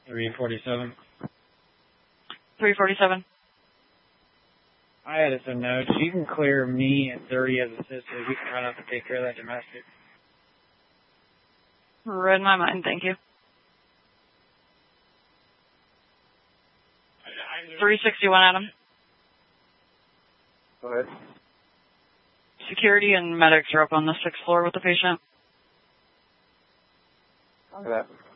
347. 347. I had us a note. You can clear me and 30 as assisted. We can try not to take care of that domestic. Read my mind, thank you. 361, Adam. Go ahead. Security and medics are up on the 6th floor with the patient. Look at that.